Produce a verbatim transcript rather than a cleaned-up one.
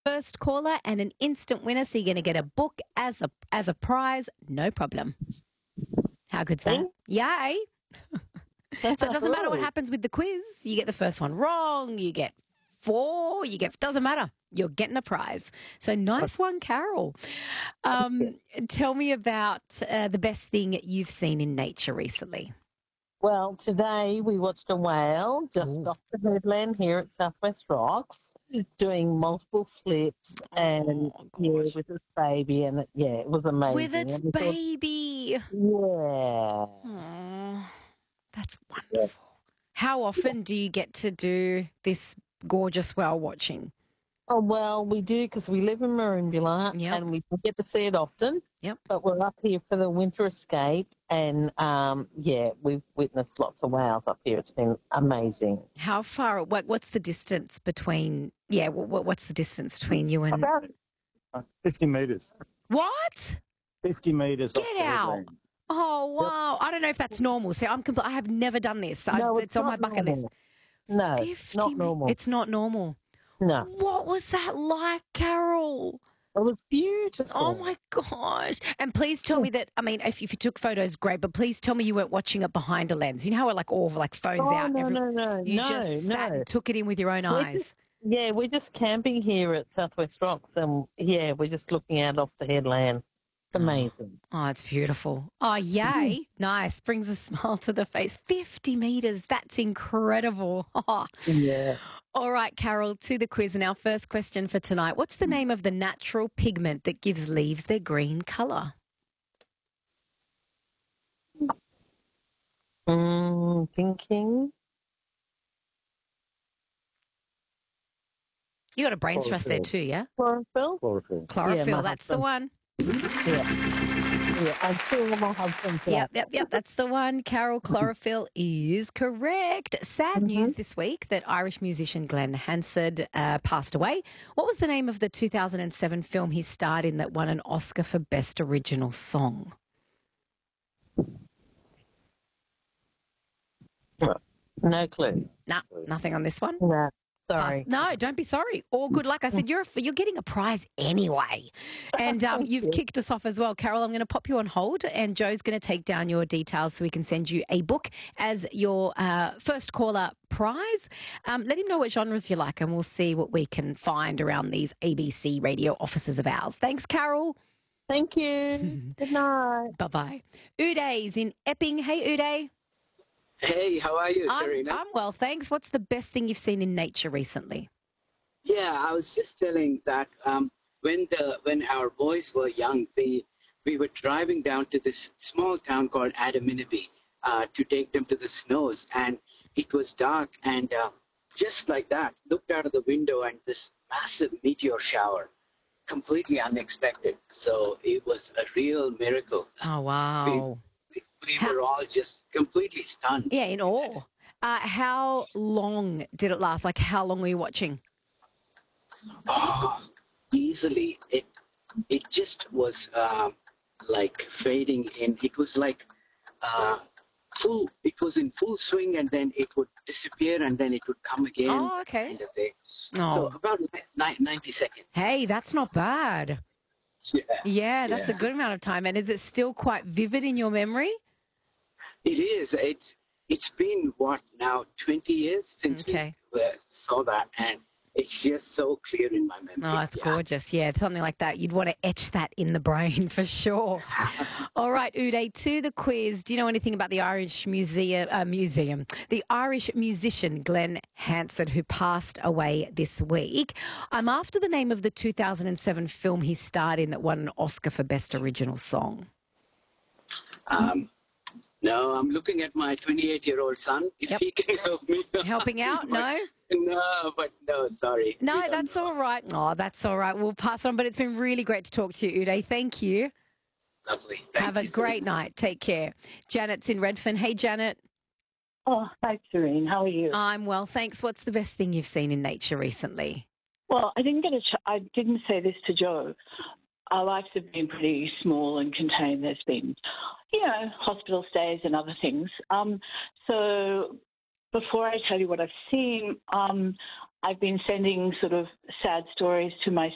First caller and an instant winner, so you're going to get a book as a as a prize, no problem. How good's that? Yay! So it doesn't matter what happens with the quiz. You get the first one wrong, you get four, you get doesn't matter. You're getting a prize. So nice one, Carol. Um, tell me about uh, the best thing you've seen in nature recently. Well, today we watched a whale just Ooh. off the headland here at Southwest Rocks, doing multiple flips and Oh, yeah, gosh. with its baby, and it, yeah, it was amazing. With its And we thought, baby. yeah. Oh, that's wonderful. How often do you get to do this gorgeous whale watching? Oh, well, we do because we live in Merimbula Yep. and we don't get to see it often. Yep. But we're up here for the winter escape, and um, yeah, we've witnessed lots of whales up here. It's been amazing. How far? What, what's the distance between? Yeah, what, what's the distance between you and? About uh, fifty metres. What? fifty metres. Get out! Oh wow! I don't know if that's normal. So I'm compl- I have never done this. I, No, it's, it's on my not bucket list. normal. No, fifty not mi- normal. It's not normal. No, What was that like, Carol? it was beautiful. Oh my gosh. And please tell me that, I mean, if, if you took photos, great, but please tell me you weren't watching it behind a lens. You know how we're like all like phones Oh, out? no, every- no, no, You no, just sat no. and took it in with your own We're eyes. just- Yeah, we're just camping here at Southwest Rocks, and yeah, we're just looking out off the headland. It's amazing. Oh, it's beautiful. Oh, yay. Nice. Brings a smile to the face. fifty metres. That's incredible. Oh. Yeah. All right, Carol, to the quiz. And our first question for tonight. What's the name of the natural pigment that gives leaves their green colour? Mm, thinking. You got a brain stress there too, yeah? Chlorophyll? Chlorophyll. Chlorophyll, my that's the husband. one. Yeah. Yeah, I'm sure my husband. Yep, yep, yep. That's the one. Carol, chlorophyll is correct. Sad news this week that Irish musician Glenn Hansard uh, passed away. What was the name of the two thousand seven film he starred in that won an Oscar for Best Original Song? No clue. Nah, nothing on this one. No, Pass. sorry. No, don't be sorry. All good. Like I said, you're you're getting a prize anyway. And um, you've kicked us off as well. Carol, I'm going to pop you on hold and Joe's going to take down your details so we can send you a book as your uh, first caller prize. Um, let him know what genres you like and we'll see what we can find around these A B C radio offices of ours. Thanks, Carol. Thank you. Good night. Bye-bye. Uday's in Epping. Hey, Uday. Hey, how are you, I'm, Serena? I'm well, thanks. What's the best thing you've seen in nature recently? Yeah, I was just telling that um, when the when our boys were young, they we were driving down to this small town called Adaminaby uh, to take them to the snows, and it was dark, and uh, just like that, looked out of the window, and this massive meteor shower, completely unexpected. So it was a real miracle. Oh, wow. We, we How- were all just completely stunned. Yeah, in awe. Uh, how long did it last? Like, how long were you watching? Oh, easily. It it just was um, like fading in. It was like uh, full. It was in full swing, and then it would disappear, and then it would come again. Oh, okay. Kind of thing. Oh. So about ni- ninety seconds. Hey, that's not bad. Yeah, Yeah, that's a Yeah. good amount of time. And is it still quite vivid in your memory? it is. It's it's been what now twenty years since Okay. we uh, saw that, and it's just so clear in my memory. Oh, it's Yeah. gorgeous. Yeah, something like that. You'd want to etch that in the brain for sure. All right, Uday, to the quiz. Do you know anything about the Irish museum? Uh, museum, the Irish musician Glenn Hansard, who passed away this week. I'm after the name of the two thousand seven film he starred in that won an Oscar for Best Original Song. Um, no, I'm looking at my twenty-eight-year-old son. If Yep. he can help me. Helping out? No? No, but no, sorry. We No, don't that's know. all right. Oh, that's all right. We'll pass on. But it's been really great to talk to you, Uday. Thank you. Lovely. Thank Have a you so great much. night. Take care. Janet's in Redfern. Hey, Janet. Oh, hi, Serene. How are you? I'm well, thanks. What's the best thing you've seen in nature recently? well, I didn't get a. Ch- I didn't say this to Joe. Our lives have been pretty small and contained. There's been, you know, hospital stays and other things. Um, so before I tell you what I've seen, um, I've been sending sort of sad stories to my